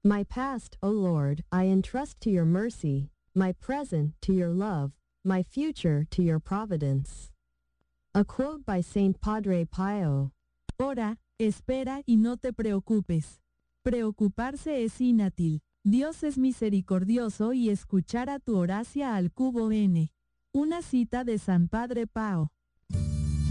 My past, O Lord, I entrust to your mercy, my present to your love, my future to your providence. A quote by Saint Padre Pio. Ora, espera y no te preocupes. Preocuparse es inútil. Dios es misericordioso y escuchará tu oración al cubo n. Una cita de San Padre Pao.